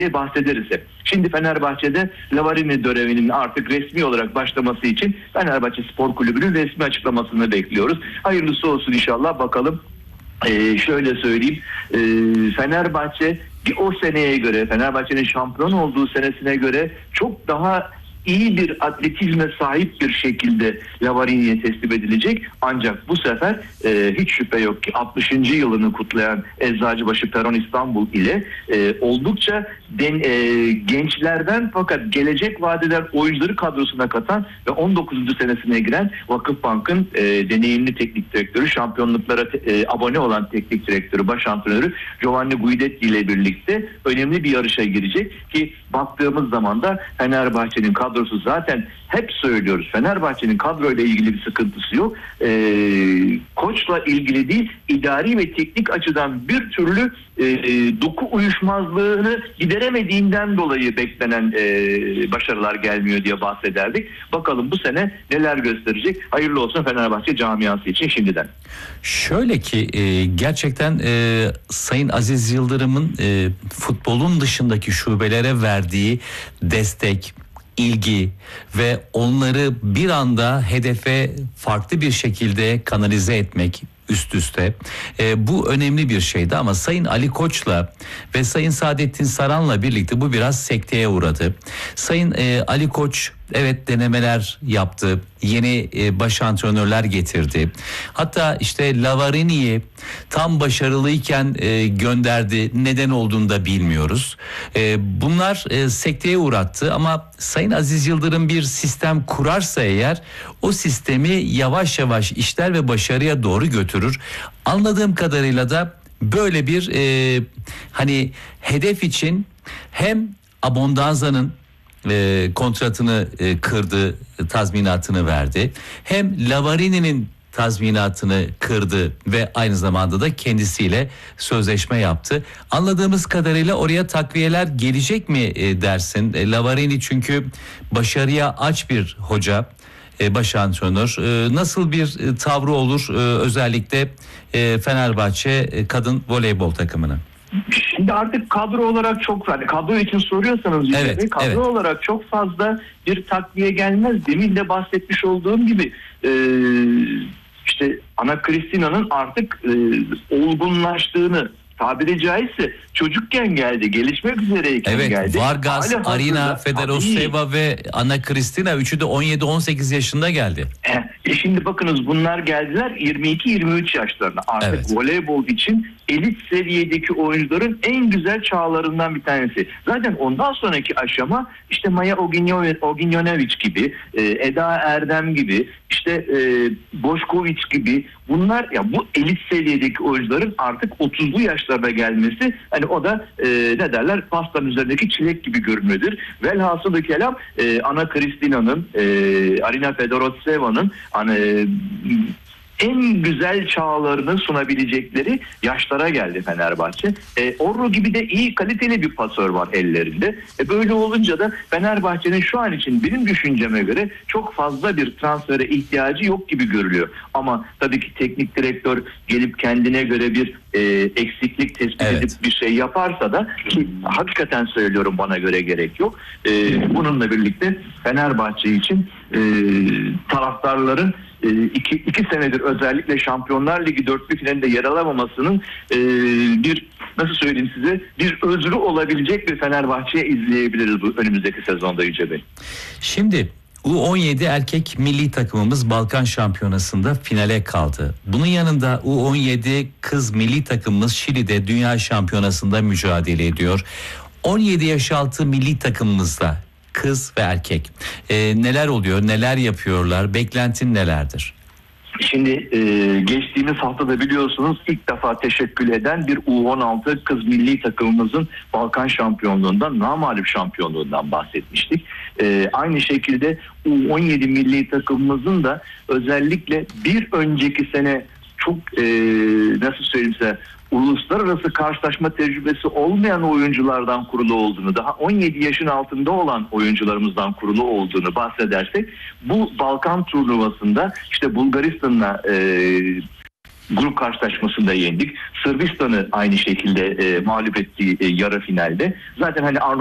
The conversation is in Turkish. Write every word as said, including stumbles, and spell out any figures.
bahsederiz hep. Şimdi Fenerbahçe'de Lavarini döneminin artık resmi olarak başlaması için Fenerbahçe Spor Kulübü'nün resmi açıklamasını bekliyoruz. Hayırlısı olsun inşallah, bakalım. Ee, şöyle söyleyeyim, ee, Fenerbahçe o seneye göre, Fenerbahçe'nin şampiyon olduğu senesine göre çok daha iyi bir atletizme sahip bir şekilde Lavarini'ye teslim edilecek. Ancak bu sefer e, hiç şüphe yok ki altmışıncı yılını kutlayan Eczacıbaşı Peron İstanbul ile e, oldukça den, e, gençlerden fakat gelecek vadeden oyuncuları kadrosuna katan ve on dokuzuncu senesine giren Vakıfbank'ın e, deneyimli teknik direktörü, şampiyonluklara te, e, abone olan teknik direktörü, baş antrenörü Giovanni Guidetti ile birlikte önemli bir yarışa girecek ki baktığımız zaman da Fenerbahçe'nin kadrosu zaten hep söylüyoruz. Fenerbahçe'nin kadroyla ilgili bir sıkıntısı yok. Ee, koçla ilgili değil, idari ve teknik açıdan bir türlü e, doku uyuşmazlığını gideremediğinden dolayı beklenen e, başarılar gelmiyor diye bahsederdik. Bakalım bu sene neler gösterecek. Hayırlı olsun Fenerbahçe camiası için şimdiden. Şöyle ki e, gerçekten e, Sayın Aziz Yıldırım'ın e, futbolun dışındaki şubelere verdiği destek, ilgi ve onları bir anda hedefe farklı bir şekilde kanalize etmek üst üste. E, bu önemli bir şeydi ama Sayın Ali Koç'la ve Sayın Saadettin Saran'la birlikte bu biraz sekteye uğradı. Sayın e, Ali Koç evet denemeler yaptı. Yeni e, baş antrenörler getirdi. Hatta işte Lavarini'yi tam başarılıyken e, gönderdi. Neden olduğunu da bilmiyoruz. E, bunlar e, sekteye uğrattı ama Sayın Aziz Yıldırım bir sistem kurarsa eğer o sistemi yavaş yavaş işler ve başarıya doğru götürür. Anladığım kadarıyla da böyle bir e, hani hedef için hem Abondanza'nın E, kontratını e, kırdı, tazminatını verdi. Hem Lavarini'nin tazminatını kırdı ve aynı zamanda da kendisiyle sözleşme yaptı. Anladığımız kadarıyla oraya takviyeler gelecek mi e, dersin? E, Lavarini çünkü başarıya aç bir hoca, e, baş antrenör. E, nasıl bir e, tavrı olur e, özellikle e, Fenerbahçe e, kadın voleybol takımına? Şimdi artık kadro olarak çok fazla, kadro için soruyorsanız evet, kadro evet. olarak çok fazla bir takviye gelmez. Demin de bahsetmiş olduğum gibi e, işte Ana Cristina'nın artık e, olgunlaştığını, tabiri caizse çocukken geldi, gelişmek üzereyken evet, geldi. Vargas, Hala Arina, Fedoroseva ve Ana Cristina üçü de on yedi on sekiz yaşında geldi. E şimdi bakınız bunlar geldiler yirmi iki yirmi üç yaşlarına. Artık evet. Voleybol için elit seviyedeki oyuncuların en güzel çağlarından bir tanesi. Zaten ondan sonraki aşama işte Maya Ognjanović gibi, Eda Erdem gibi, işte e, Bošković gibi, bunlar ya bu elit seviyedeki oyuncuların artık otuzlu yaşlarına gelmesi, hani o da e, ne derler, pastanın üzerindeki çilek gibi görünüyordur. Velhasılı kelam e, Ana Cristina'nın, e, Arina Fedoroseva'nın hani e, en güzel çağlarını sunabilecekleri yaşlara geldi Fenerbahçe. E, Orru gibi de iyi, kaliteli bir pasör var ellerinde. E, böyle olunca da Fenerbahçe'nin şu an için benim düşünceme göre çok fazla bir transfere ihtiyacı yok gibi görülüyor. Ama tabii ki teknik direktör gelip kendine göre bir e, eksiklik tespit evet. edip bir şey yaparsa da, ki hakikaten söylüyorum bana göre gerek yok. E, bununla birlikte Fenerbahçe için e, taraftarların İki, iki senedir özellikle Şampiyonlar Ligi dörtlü finalinde yer alamamasının e, bir, nasıl söyleyeyim size, bir özrü olabilecek bir Fenerbahçe'ye izleyebiliriz bu önümüzdeki sezonda Yüce Bey. Şimdi U on yedi erkek milli takımımız Balkan Şampiyonası'nda finale kaldı. Bunun yanında U on yedi kız milli takımımız Şili'de Dünya Şampiyonası'nda mücadele ediyor. on yedi yaş altı milli takımımızda kız ve erkek ee, neler oluyor, neler yapıyorlar, beklentin nelerdir? Şimdi e, geçtiğimiz haftada biliyorsunuz ilk defa teşekkül eden bir U on altı kız milli takımımızın Balkan şampiyonluğundan, namağlup şampiyonluğundan bahsetmiştik. E, aynı şekilde U on yedi milli takımımızın da özellikle bir önceki sene çok e, nasıl söyleyeyim size, uluslararası karşılaşma tecrübesi olmayan oyunculardan kurulu olduğunu, daha on yedi yaşın altında olan oyuncularımızdan kurulu olduğunu bahsedersek, bu Balkan turnuvasında işte Bulgaristan'la e, grup karşılaşmasında yendik. Sırbistan'ı aynı şekilde e, mağlup ettiği e, yarı finalde. Zaten hani